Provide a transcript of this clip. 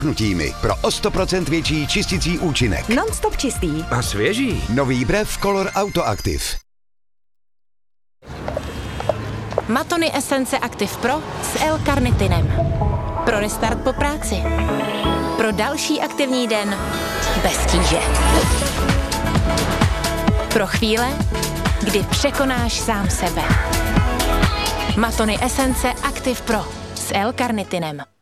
Hnutími pro o 100% větší čisticí účinek. Non-stop čistý. A svěží. Nový Brev Color Auto Active. Matony Esence Active Pro s L-karnitinem. Pro restart po práci. Pro další aktivní den bez tíže. Pro chvíle, kdy překonáš sám sebe. Matony Esence Active Pro s L-karnitinem.